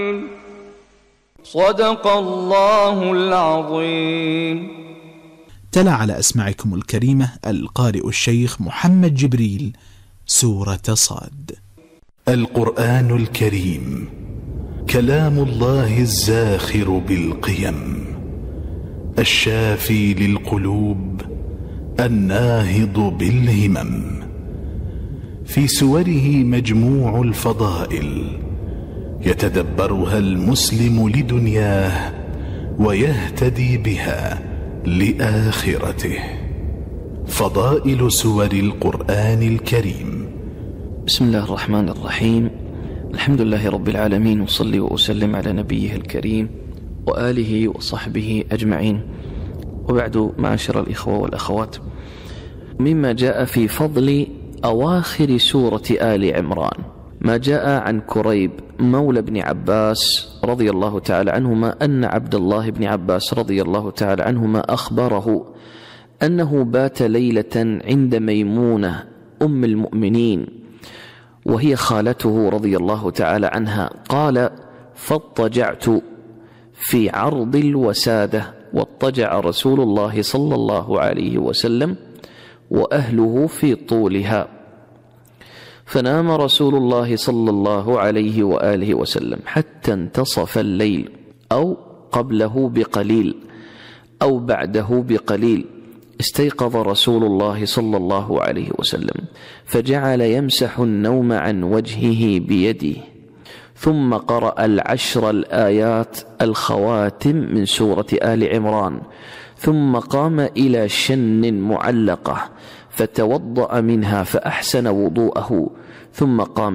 صدق الله العظيم. تلا على أسماعكم الكريمة القارئ الشيخ محمد جبريل سورة صاد. القرآن الكريم كلام الله الزاخر بالقيم، الشافي للقلوب، الناهض بالهمم. في سوره مجموع الفضائل يتدبرها المسلم لدنياه ويهتدي بها لآخرته. فضائل سور القرآن الكريم. بسم الله الرحمن الرحيم. الحمد لله رب العالمين، وصلي وأسلم على نبيه الكريم وآله وصحبه أجمعين، وبعد، معاشر الإخوة والأخوات، مما جاء في فضل أواخر سورة آل عمران ما جاء عن كريب مولى بن عباس رضي الله تعالى عنهما أن عبد الله بن عباس رضي الله تعالى عنهما أخبره أنه بات ليلة عند ميمونة أم المؤمنين وهي خالته رضي الله تعالى عنها. قال: فاضطجعت في عرض الوسادة، واضطجع رسول الله صلى الله عليه وسلم وأهله في طولها، فنام رسول الله صلى الله عليه وآله وسلم حتى انتصف الليل، أو قبله بقليل أو بعده بقليل. استيقظ رسول الله صلى الله عليه وسلم فجعل يمسح النوم عن وجهه بيده، ثم قرأ 10 الآيات الخواتم من سورة آل عمران، ثم قام إلى شن معلقة فتوضأ منها فأحسن وضوءه، ثم قام